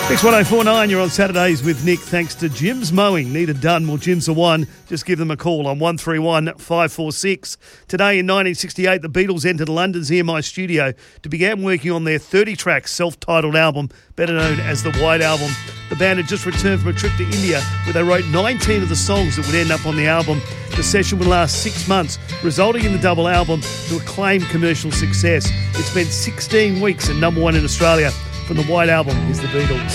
Mix 1049, you're on Saturdays with Nick. Thanks to Jim's Mowing. Need it done? Well, Jim's the one. Just give them a call on 131 546. Today in 1968, the Beatles entered London's EMI studio to begin working on their 30-track self-titled album, better known as the White Album. The band had just returned from a trip to India where they wrote 19 of the songs that would end up on the album. The session would last 6 months, resulting in the double album to acclaim commercial success. It spent 16 weeks at number one in Australia. From the White Album is the Beatles.